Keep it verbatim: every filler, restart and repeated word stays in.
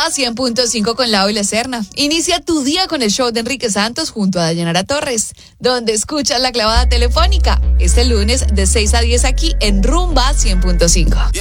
Rumba cien punto cinco con Lau y La Serna. Inicia tu día con el show de Enrique Santos junto a Dayanara Torres, donde escuchas la clavada telefónica. Este lunes de seis a diez aquí en Rumba cien punto cinco.